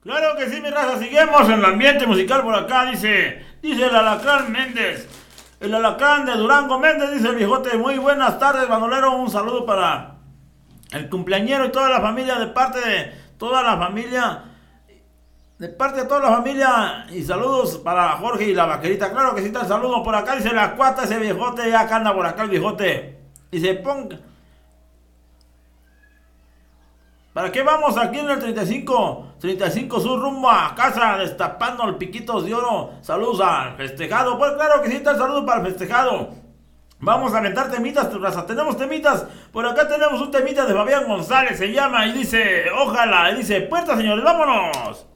Claro que sí, mi raza, seguimos en el ambiente musical por acá, dice el Alacrán Méndez. El Alacrán de Durango Méndez, dice el viejote. Muy buenas tardes, bandolero. Un saludo para el cumpleañero y toda la familia, de parte de toda la familia. De parte de toda la familia. Y saludos para Jorge y la vaquerita. Claro que sí, está el saludo por acá, dice la cuata, ese viejote. Ya acá anda por acá el viejote. Y se ponga. ¿Para qué vamos aquí en el 35 Sur rumbo a casa destapando el piquitos de oro? Saludos al festejado. Pues claro que sí, está el saludo para el festejado. Vamos a aventar temitas, tu raza. Tenemos temitas. Por acá tenemos un temita de Fabián González. Se llama y dice, ojalá. Y dice, puerta señores, vámonos.